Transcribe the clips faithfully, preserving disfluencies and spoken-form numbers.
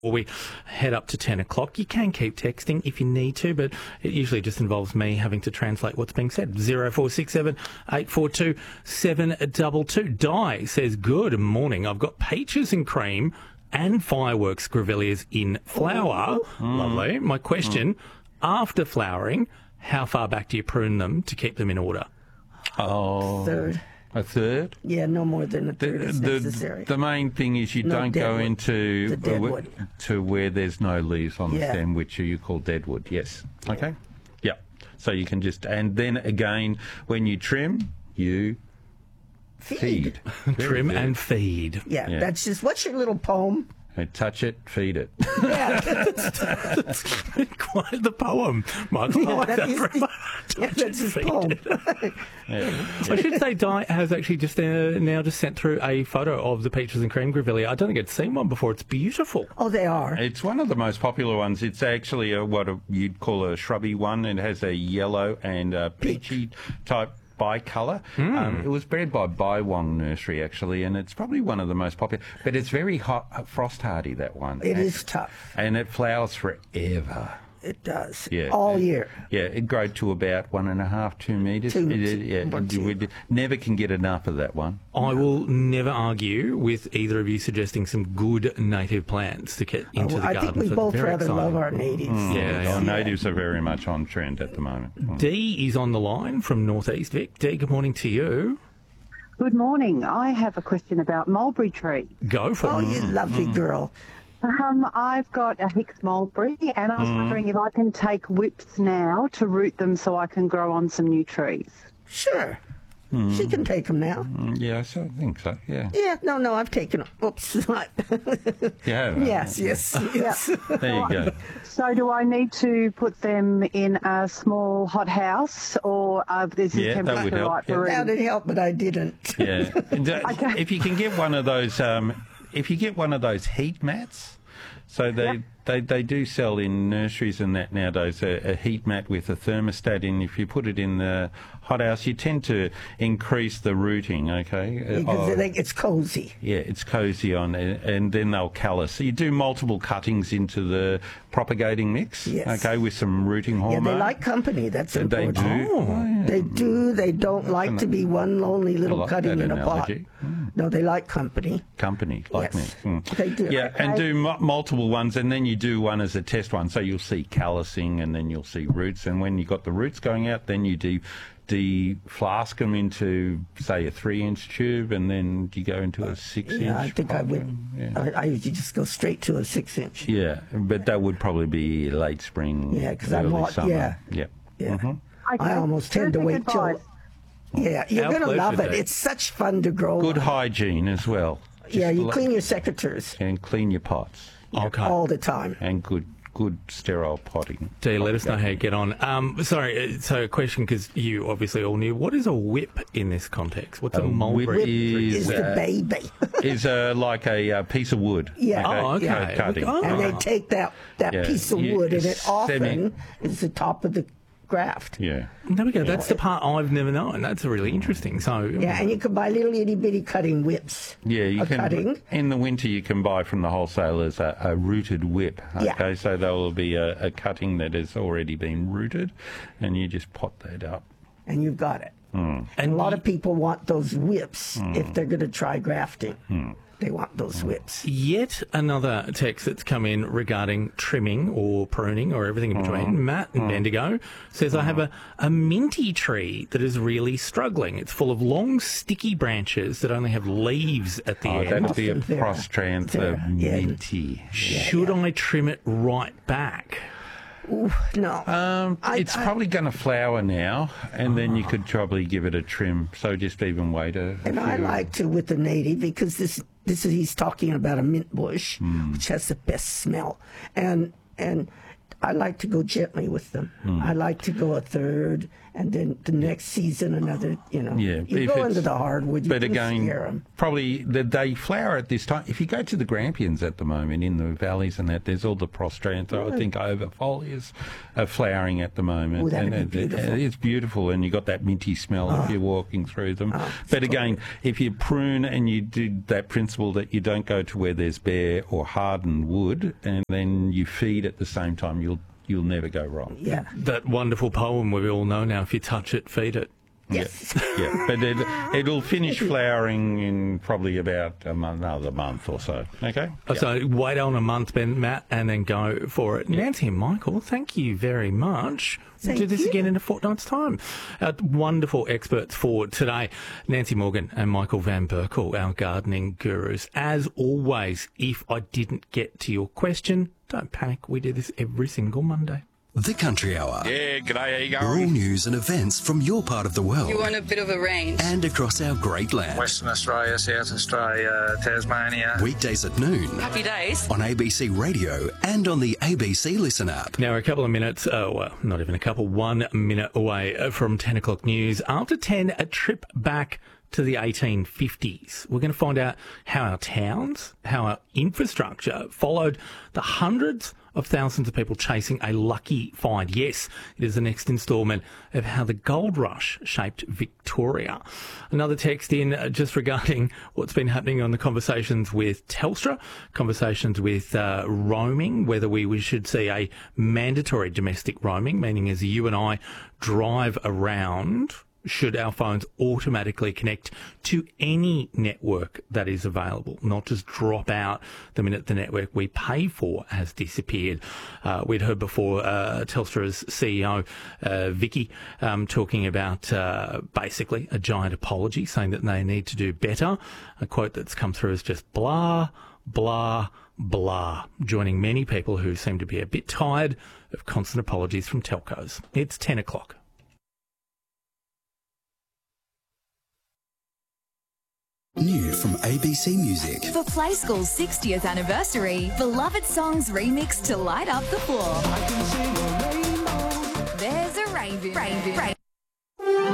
Or we head up to ten o'clock. You can keep texting if you need to, but it usually just involves me having to translate what's being said. zero four six seven, eight four two, seven two two. Di says, good morning. I've got peaches and cream and fireworks grevilleas in flower. Mm. Lovely. My question, mm. after flowering, how far back do you prune them to keep them in order? Oh, Third. A third? Yeah, no more than a third the, is the, necessary. The main thing is you no don't go deadwood. into the deadwood. uh, to where there's no leaves on yeah. the stem, which you call deadwood. Yes. Okay. Yeah. So you can just, and then again, when you trim, you feed. feed. Trim good. and feed. Yeah, Yeah. that's just, what's your little poem? And touch it, feed it. Yeah. That's quite the poem, Michael. I like that that is very the- much. yeah, that's his Feed poem. it. Yeah. I should say Di has actually just uh, now just sent through a photo of the peaches and cream grevillea. I don't think I'd seen one before. It's beautiful. Oh, they are. It's one of the most popular ones. It's actually a, what a, you'd call a shrubby one. It has a yellow and a peachy type bicolour. Mm. Um, it was bred by Baiwong Nursery, actually, and it's probably one of the most popular. But it's very hot, frost hardy, that one. It and, is tough. And it flowers forever. It does. Yeah. All it, year. Yeah, it grows to about one and a half, two metres. Two, it, it, yeah, one, you two. would, never can get enough of that one. I will never argue with either of you suggesting some good native plants to get into Oh, the I garden. think we So both very rather exciting. love our natives. Mm. Yeah, yeah. Our natives are very much on trend at the moment. Mm. Dee is on the line from Northeast Vic. Dee, good morning to you. Good morning. I have a question about mulberry tree. Go for Oh, it. you lovely girl. Um, I've got a Hicks mulberry, and I was wondering if I can take whips now to root them so I can grow on some new trees. Sure. She can take them now. Mm, yes, I think so, yeah. Yeah, no, no, I've taken them. Oops. Yeah. yes, yes, yes. There you go. So do I need to put them in a small hot house, or uh, is the Yeah, that temperature would help, right yeah. for That room? would help, but I didn't. Yeah. And, uh, Okay. If you can get one of those, um, if you get one of those heat mats, so they, Yep. they, they do sell in nurseries and that nowadays a, a heat mat with a thermostat in. If you put it in the hothouse, you tend to increase the rooting, okay? Because Uh, I think it's cozy. Yeah, it's cosy on, and, and then they'll callus. So you do multiple cuttings into the propagating mix, Yes. okay, with some rooting Yeah, hormone. they like company. That's They important. do. Oh. yeah. They do. They don't like to be one lonely little like cutting that in a pot. analogy. No, they like company. Company like Yes, me. Mm. they do. Yeah, and do mu- multiple ones, and then you do one as a test one. So you'll see callousing, and then you'll see roots. And when you've got the roots going out, then you de, de flask them into, say, a three-inch tube, and then you go into a six-inch. Yeah, I think I pot. would. Yeah. I, I usually just go straight to a six-inch. Yeah, but that would probably be late spring, Yeah, 'cause I'm early not- summer. yeah. Yeah. Yeah. Mhm. I almost tend to Terrific wait till. advice. Yeah, you're Our going to pleasure, love it. Dave. It's such fun to grow. Good hygiene as well. Just Yeah, you li- clean your secateurs and clean your pots, Okay. all the time. and good good sterile potting. Dee, let us know how you get on. Um, sorry, uh, so a question, because you obviously all knew. What is a whip in this context? What's a, A mulberry? whip is- Is the uh, baby. Is uh, like a uh, piece of wood. Yeah. Oh, okay. cut- Cutting. Oh. And they take that, that Yeah. piece of You- wood, and it semi- often is the top of the graft. Yeah. There we go. That's the part I've never known. That's really interesting. So, Yeah, and you can buy little itty bitty cutting whips. Yeah, you a can. cutting. In the winter, you can buy from the wholesalers a, a rooted whip. Yeah. Okay, so there will be a, a cutting that has already been rooted, and you just pot that up. And you've got it. Mm. And a lot of people want those whips if they're going to try grafting. Mm. They want those whips. yet another text that's come in regarding trimming or pruning or everything in between. Matt in Bendigo says, I have a, a minty tree that is really struggling. It's full of long, sticky branches that only have leaves at the Oh, end. that'd be a There. prostrantha There. Yeah. minty. Should I trim it right back? Ooh, no. Um, I- it's I- probably going to flower now, and then you could probably give it a trim. So just even wait a, a And I few- like to with the native because this this is he's talking about a mint bush, Hmm. which has the best smell, and and I like to go gently with them. Hmm. I like to go a third, and then the next season another. You know, Yeah, you if go it's- into the hardwood. You But can again, scare 'em. probably the, they flower at this time. If you go to the Grampians at the moment in the valleys and that, there's all the Prostranthia, I think overfolias are flowering at the moment. Ooh, that'd and be it- beautiful. It's beautiful, and you got that minty smell if you're walking through them. But again, if you prune and you do that principle that you don't go to where there's bare or hardened wood, and then you feed at the same time, you'll you'll never go wrong. Yeah. That wonderful poem we all know now, if you touch it, feed it. Yes. Yeah, yeah. But it, it'll finish flowering in probably about a month, another month or so. Okay. So wait on a month, Ben, Matt, and then go for it. Nancy and Michael, thank you very much. We'll Thank do this you. again in a fortnight's time. Our wonderful experts for today, Nancy Morgan and Michael Van Berkel, our gardening gurus. As always, if I didn't get to your question, don't panic. We do this every single Monday. The Country Hour. Yeah, g'day, how you All going? news and events from your part of the world You want a bit of a range. and across our great land. Western Australia, South Australia, Tasmania. Weekdays at noon Happy days. on A B C Radio and on the A B C Listen app. Now, we're a couple of minutes, oh, well, not even a couple, one minute away from ten o'clock news. After ten, a trip back to the eighteen fifties. We're going to find out how our towns, how our infrastructure followed the hundreds of thousands of people chasing a lucky find. Yes, it is the next instalment of how the gold rush shaped Victoria. Another text in uh, just regarding what's been happening on the conversations with Telstra, conversations with uh, roaming, whether we, we should see a mandatory domestic roaming, meaning as you and I drive around, should our phones automatically connect to any network that is available, not just drop out the minute the network we pay for has disappeared. Uh, we'd heard before uh, Telstra's C E O, uh, Vicky, um, talking about uh, basically a giant apology, saying that they need to do better. A quote that's come through is just blah, blah, blah, joining many people who seem to be a bit tired of constant apologies from telcos. It's ten o'clock. New from A B C Music. For Play School's sixtieth anniversary, beloved songs remixed to light up the floor. There's a raven. Raven. Raven.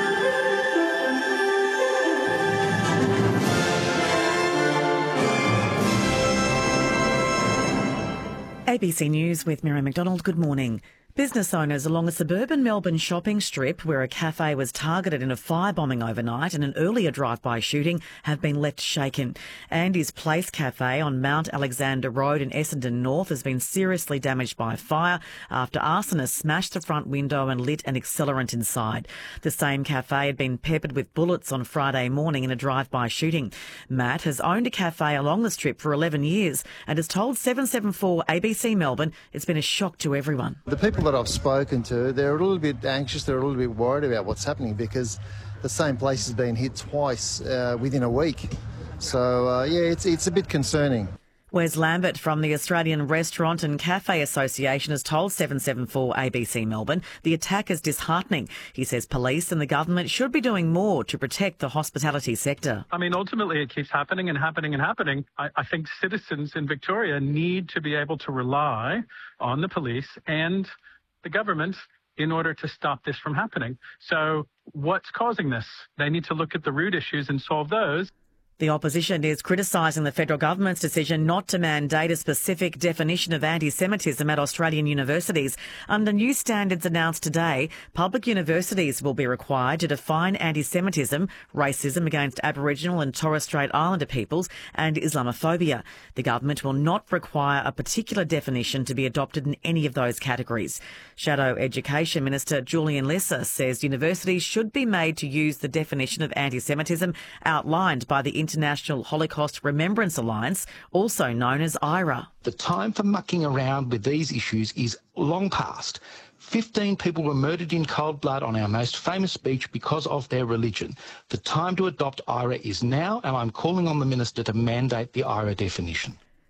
A B C News with Miriam McDonald. Good morning. Business owners along a suburban Melbourne shopping strip where a cafe was targeted in a firebombing overnight and an earlier drive-by shooting have been left shaken. Andy's Place Cafe on Mount Alexander Road in Essendon North has been seriously damaged by fire after arsonists smashed the front window and lit an accelerant inside. The same cafe had been peppered with bullets on Friday morning in a drive-by shooting. Matt has owned a cafe along the strip for eleven years and has told seven seven four A B C Melbourne it's been a shock to everyone. The people that I've spoken to, they're a little bit anxious, they're a little bit worried about what's happening because the same place has been hit twice uh, within a week. So, uh, yeah, it's it's a bit concerning. Wes Lambert from the Australian Restaurant and Cafe Association has told seven seven four A B C Melbourne the attack is disheartening. He says police and the government should be doing more to protect the hospitality sector. I mean, ultimately it keeps happening and happening and happening. I, I think citizens in Victoria need to be able to rely on the police and the government in order to stop this from happening. So what's causing this? They need to look at the root issues and solve those. The opposition is criticising the federal government's decision not to mandate a specific definition of anti-Semitism at Australian universities. Under new standards announced today, public universities will be required to define anti-Semitism, racism against Aboriginal and Torres Strait Islander peoples, and Islamophobia. The government will not require a particular definition to be adopted in any of those categories. Shadow Education Minister Julian Lesser says universities should be made to use the definition of anti-Semitism outlined by the International Holocaust Remembrance Alliance, also known as I R A. The time for mucking around with these issues is long past. Fifteen people were murdered in cold blood on our most famous beach because of their religion. The time to adopt I R A is now, and I'm calling on the Minister to mandate the I R A definition.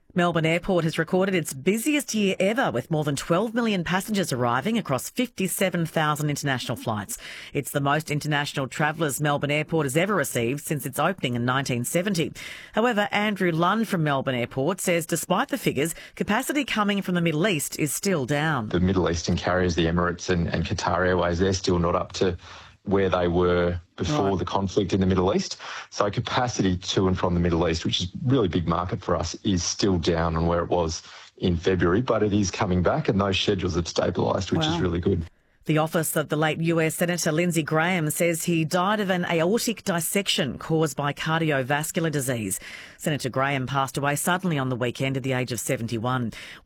Melbourne Airport has recorded its busiest year ever, with more than twelve million passengers arriving across fifty-seven thousand international flights. It's the most international travellers Melbourne Airport has ever received since its opening in nineteen seventy. However, Andrew Lund from Melbourne Airport says despite the figures, capacity coming from the Middle East is still down. The Middle Eastern carriers, the Emirates and, and Qatar Airways, they're still not up to where they were before right. the conflict in the Middle East. So capacity to and from the Middle East, which is a really big market for us, is still down on where it was in February, but it is coming back and those schedules have stabilised, which wow. is really good. The office of the late U S Senator Lindsey Graham says he died of an aortic dissection caused by cardiovascular disease. Senator Graham passed away suddenly on the weekend at the age of seventy-one.